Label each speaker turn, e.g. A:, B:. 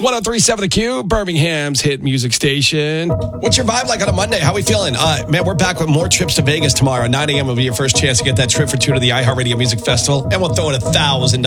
A: 1037 The Q, Birmingham's hit music station.
B: What's your vibe like on a Monday? How we feeling? Man, we're back with more trips to Vegas tomorrow. 9 a.m. will be your first chance to get that trip for two to the iHeartRadio Music Festival. And we'll throw in $1,000